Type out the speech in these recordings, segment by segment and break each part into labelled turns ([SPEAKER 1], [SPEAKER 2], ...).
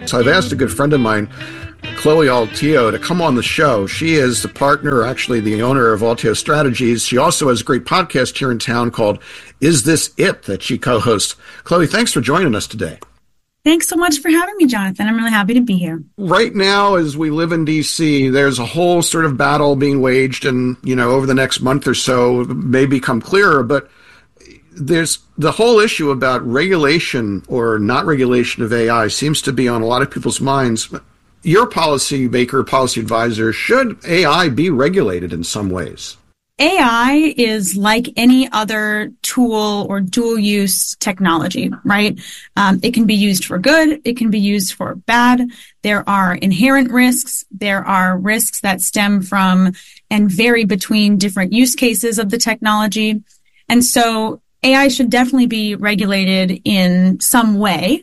[SPEAKER 1] So I've asked a good friend of mine, Chloe Altio, to come on the show. She is the partner, actually the owner of Altio Strategies. She also has a great podcast here in town called Is This It? That she co-hosts. Chloe, thanks for joining us today.
[SPEAKER 2] Thanks so much for having me, Jonathan. I'm really happy to be here.
[SPEAKER 1] Right now, as we live in D.C., there's a whole sort of battle being waged, and, over the next month or so, it may become clearer, but there's the whole issue about regulation or not regulation of AI seems to be on a lot of people's minds. Your policy maker, policy advisor, should AI be regulated in some ways?
[SPEAKER 2] AI is like any other tool or dual use technology, right? It can be used for good. It can be used for bad. There are inherent risks. There are risks that stem from and vary between different use cases of the technology. And so AI should definitely be regulated in some way.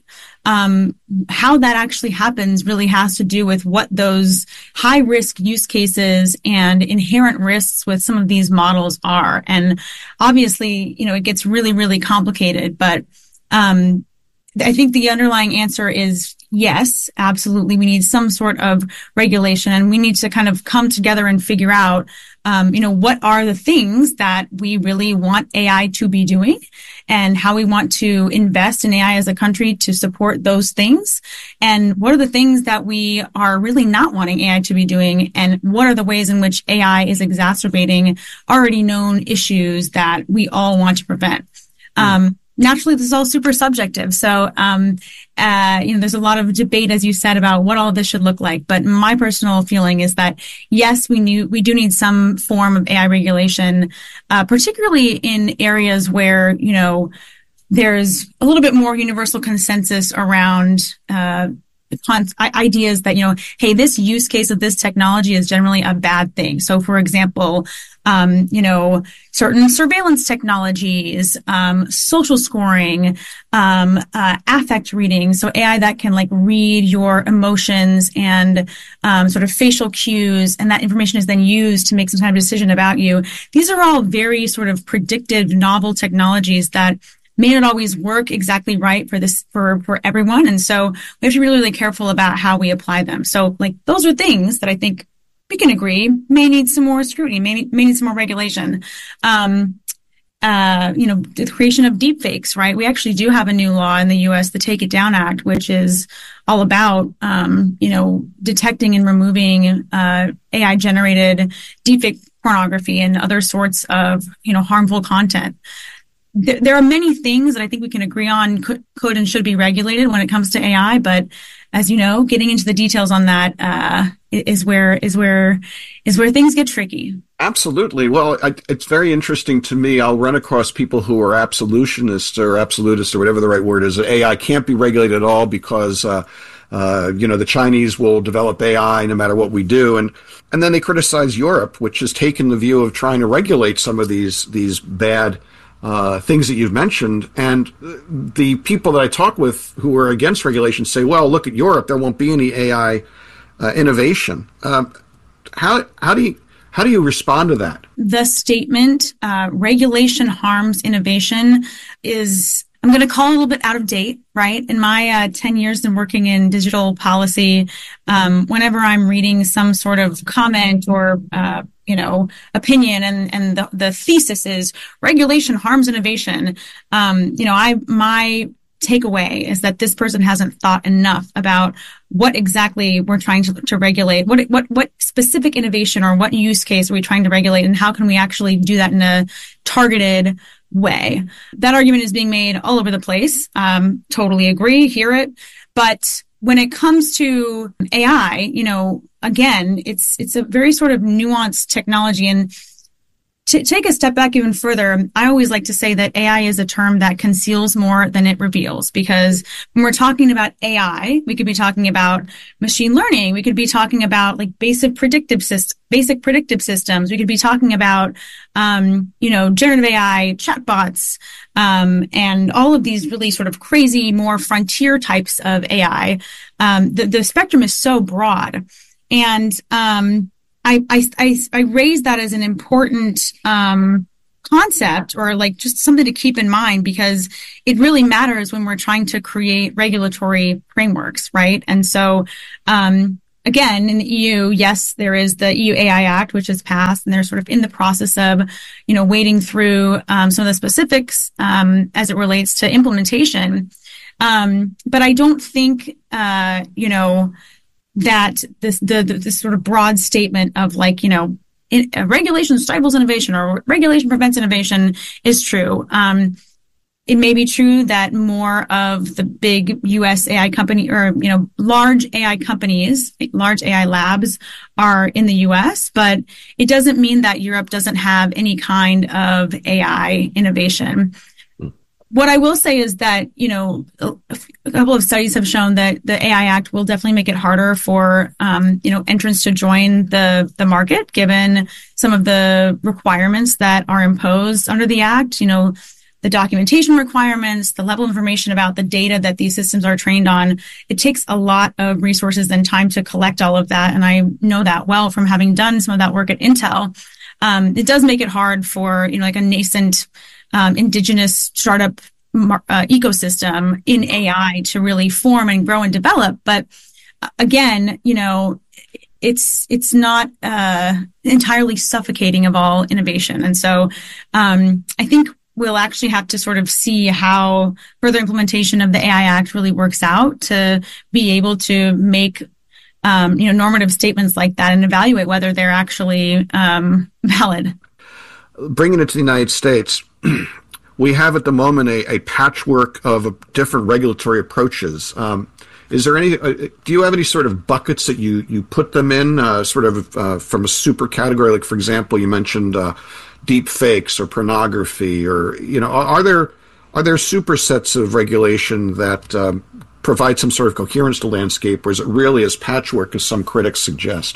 [SPEAKER 2] How that actually happens really has to do with what those high risk use cases and inherent risks with some of these models are. And obviously, it gets really, really complicated, but, I think the underlying answer is yes, absolutely. We need some sort of regulation, and we need to kind of come together and figure out, what are the things that we really want AI to be doing and how we want to invest in AI as a country to support those things. And what are the things that we are really not wanting AI to be doing? And what are the ways in which AI is exacerbating already known issues that we all want to prevent? Naturally, this is all super subjective. So, there's a lot of debate, as you said, about what all of this should look like. But my personal feeling is that, yes, we do need some form of AI regulation, particularly in areas where, there's a little bit more universal consensus around, ideas that, hey, this use case of this technology is generally a bad thing. So, for example, certain surveillance technologies, social scoring, affect reading. So AI that can read your emotions and, sort of facial cues, and that information is then used to make some kind of decision about you. These are all very sort of predictive, novel technologies that may not always work exactly right for everyone. And so we have to be really, really careful about how we apply them. So those are things that I think we can agree may need some more scrutiny, may need some more regulation. The creation of deepfakes, right? We actually do have a new law in the U.S., the Take It Down Act, which is all about, detecting and removing, AI generated deepfake pornography and other sorts of, harmful content. There are many things that I think we can agree on could and should be regulated when it comes to AI, but as you know, getting into the details on that is where things get tricky.
[SPEAKER 1] Absolutely. Well, it's very interesting to me. I'll run across people who are absolutionists or whatever the right word is. AI can't be regulated at all because the Chinese will develop AI no matter what we do, and then they criticize Europe, which has taken the view of trying to regulate some of these bad things that you've mentioned. And the people that I talk with who are against regulation say, well, look at Europe, there won't be any AI innovation. How do you respond to that?
[SPEAKER 2] The statement, regulation harms innovation, is, I'm going to call it a little bit out of date, right? In my 10 years in working in digital policy, whenever I'm reading some sort of comment or opinion, and the thesis is regulation harms innovation. My takeaway is that this person hasn't thought enough about what exactly we're trying to regulate. What specific innovation or what use case are we trying to regulate, and how can we actually do that in a targeted way? That argument is being made all over the place. Totally agree, hear it. But when it comes to AI, again, it's a very sort of nuanced technology. And to take a step back even further, I always like to say that AI is a term that conceals more than it reveals, because when we're talking about AI, we could be talking about machine learning. We could be talking about basic predictive systems. We could be talking about, generative AI, chatbots, and all of these really sort of crazy, more frontier types of AI. The spectrum is so broad. And, I raise that as an important concept or like just something to keep in mind because it really matters when we're trying to create regulatory frameworks, right? And so, again, in the EU, yes, there is the EU AI Act, which has passed, and they're sort of in the process of, wading through some of the specifics as it relates to implementation. But I don't think, that this sort of broad statement of like, regulation stifles innovation or regulation prevents innovation is true. It may be true that more of the big US AI company or, large AI companies, large AI labs are in the US, but it doesn't mean that Europe doesn't have any kind of AI innovation. What I will say is that, a couple of studies have shown that the AI Act will definitely make it harder for, entrants to join the market, given some of the requirements that are imposed under the Act, the documentation requirements, the level of information about the data that these systems are trained on. It takes a lot of resources and time to collect all of that. And I know that well from having done some of that work at Intel. It does make it hard for, like a nascent indigenous startup ecosystem in AI to really form and grow and develop. But again, it's not entirely suffocating of all innovation. And so I think we'll actually have to sort of see how further implementation of the AI Act really works out to be able to make normative statements like that and evaluate whether they're actually valid.
[SPEAKER 1] Bringing it to the United States, we have at the moment a patchwork of different regulatory approaches. Is there any? Do you have any sort of buckets that you put them in, from a super category? Like, for example, you mentioned deep fakes or pornography, or are there supersets of regulation that provide some sort of coherence to landscape, or is it really as patchwork as some critics suggest?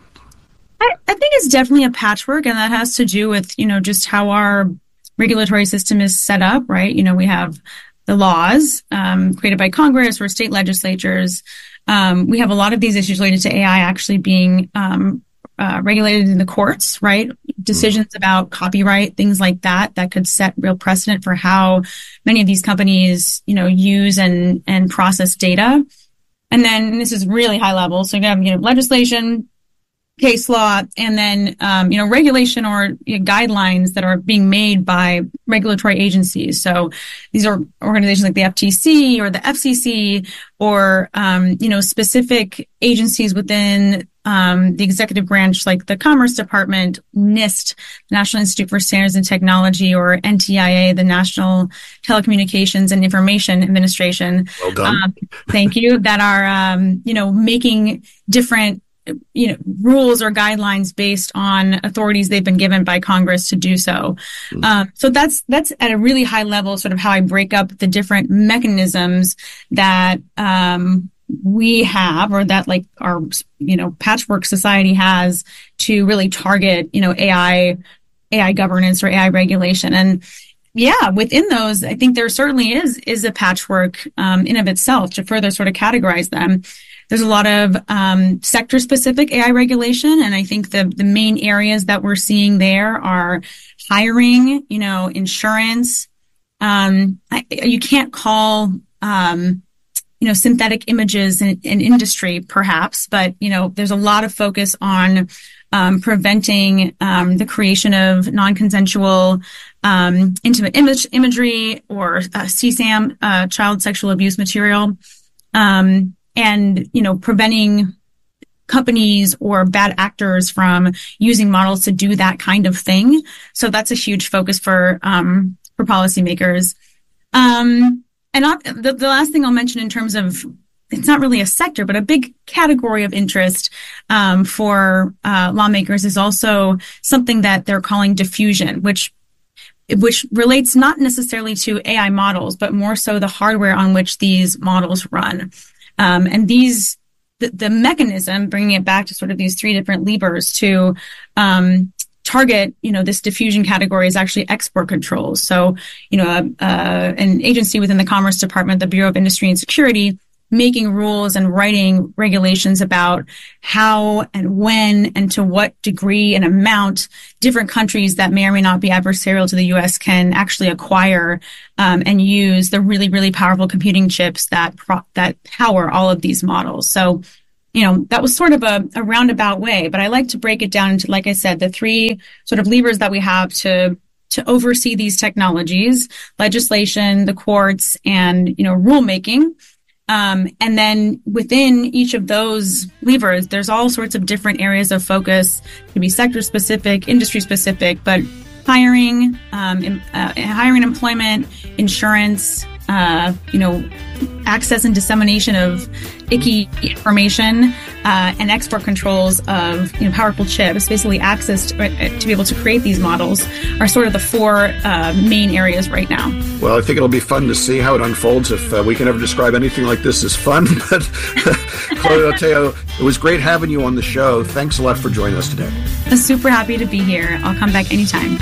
[SPEAKER 2] I think it's definitely a patchwork, and that has to do with just how our regulatory system is set up, right? We have the laws created by Congress or state legislatures. We have a lot of these issues related to AI actually being regulated in the courts, right? Decisions about copyright, things like that could set real precedent for how many of these companies, use and process data. And then this is really high level. So you have, legislation, case law, and then, regulation or guidelines that are being made by regulatory agencies. So these are organizations like the FTC or the FCC or, specific agencies within the executive branch, like the Commerce Department, NIST, the National Institute for Standards and Technology, or NTIA, the National Telecommunications and Information Administration.
[SPEAKER 1] Well done.
[SPEAKER 2] Thank you. That are, making different rules or guidelines based on authorities they've been given by Congress to do so. So that's at a really high level, sort of how I break up the different mechanisms that we have, or that like our patchwork society has to really target AI governance or AI regulation. And yeah, within those, I think there certainly is a patchwork in of itself to further sort of categorize them. There's a lot of sector-specific AI regulation, and I think the main areas that we're seeing there are hiring, insurance. You can't call synthetic images an industry, perhaps, but there's a lot of focus on preventing the creation of non-consensual intimate imagery or CSAM, child sexual abuse material. And, preventing companies or bad actors from using models to do that kind of thing. So that's a huge focus for policymakers. And the last thing I'll mention in terms of, it's not really a sector, but a big category of interest for lawmakers is also something that they're calling diffusion, which relates not necessarily to AI models, but more so the hardware on which these models run. And the mechanism, bringing it back to sort of these three different levers to target, this diffusion category is actually export controls. So, an agency within the Commerce Department, the Bureau of Industry and Security, making rules and writing regulations about how and when and to what degree and amount different countries that may or may not be adversarial to the U.S. can actually acquire and use the really, really powerful computing chips that power all of these models. So, that was sort of a roundabout way, but I like to break it down into, like I said, the three sort of levers that we have to oversee these technologies: legislation, the courts, and, rulemaking. And then within each of those levers, there's all sorts of different areas of focus. It can be sector specific, industry specific, but hiring, employment, insurance, access and dissemination of icky information, and export controls of powerful chips, basically access to be able to create these models, are sort of the four main areas right now.
[SPEAKER 1] Well, I think it'll be fun to see how it unfolds. If we can ever describe anything like this as fun. But Chloe Oteo, it was great having you on the show. Thanks a lot for joining us today.
[SPEAKER 2] I'm super happy to be here. I'll come back anytime.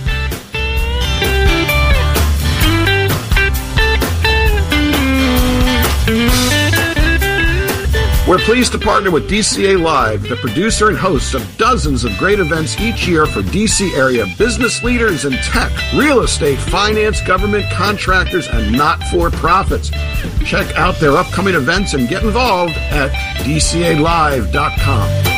[SPEAKER 1] We're pleased to partner with DCA Live, the producer and host of dozens of great events each year for DC area business leaders in tech, real estate, finance, government, contractors, and not-for-profits. Check out their upcoming events and get involved at dcalive.com.